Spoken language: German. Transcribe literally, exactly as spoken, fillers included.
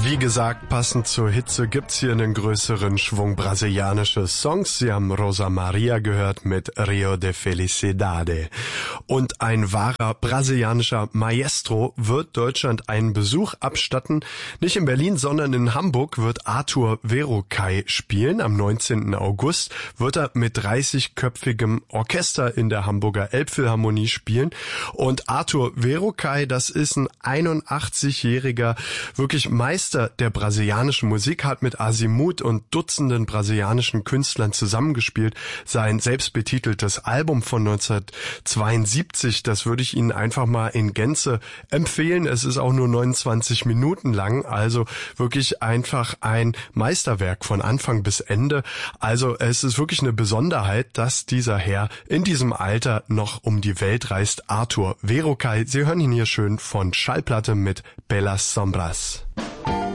Wie gesagt, passend zur Hitze gibt's hier einen größeren Schwung brasilianische Songs. Sie haben Rosa Maria gehört mit Rio de Felicidade. Und ein wahrer brasilianischer Maestro wird Deutschland einen Besuch abstatten. Nicht in Berlin, sondern in Hamburg wird Arthur Verocai spielen. Am neunzehnten August wird er mit dreißigköpfigem Orchester in der Hamburger Elbphilharmonie spielen. Und Arthur Verocai, das ist ein einundachtzig-jähriger, wirklich Meister der brasilianischen Musik, hat mit Azimuth und Dutzenden brasilianischen Künstlern zusammengespielt. Sein selbstbetiteltes Album von neunzehnhundertzweiundsiebzig, das würde ich Ihnen einfach mal in Gänze empfehlen. Es ist auch nur neunundzwanzig Minuten lang, also wirklich einfach ein Meisterwerk von Anfang bis Ende. Also es ist wirklich eine Besonderheit, dass dieser Herr in diesem Alter noch um die Welt reist. Arthur Verocai, Sie hören ihn hier schön von Schallplatte mit Belas Sombras.